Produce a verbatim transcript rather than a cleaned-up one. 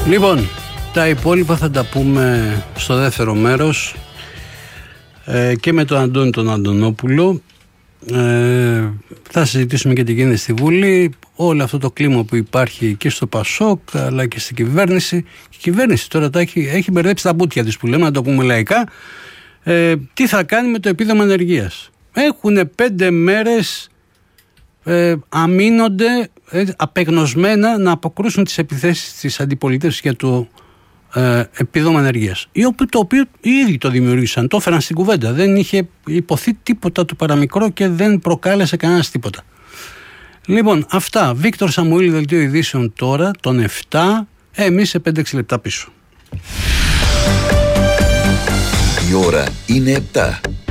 Λοιπόν, τα υπόλοιπα θα τα πούμε στο δεύτερο μέρος ε, και με τον Αντώνη τον Αντωνόπουλο. Ε, θα συζητήσουμε και τι γίνεται στη Βουλή, όλο αυτό το κλίμα που υπάρχει και στο Πασόκ αλλά και στην κυβέρνηση. Η κυβέρνηση τώρα τα έχει, έχει μπερδέψει τα μπουτια της που λέμε, να το πούμε λαϊκά. Ε, τι θα κάνει με το επίδομα ανεργίας? Έχουν πέντε μέρες ε, αμήνονται ε, απεγνωσμένα να αποκρούσουν τις επιθέσεις της αντιπολίτευσης για το ε, επίδομα ανεργίας, το οποίο οι ίδιοι το δημιουργήσαν, το έφεραν στην κουβέντα, δεν είχε υποθεί τίποτα του παραμικρό και δεν προκάλεσε κανένας τίποτα. Λοιπόν, αυτά. Βίκτορ Σαμουήλ, δελτίο ειδήσεων τώρα, τον εφτά, εμείς σε πέντε έξι λεπτά πίσω. Η ώρα είναι επτά.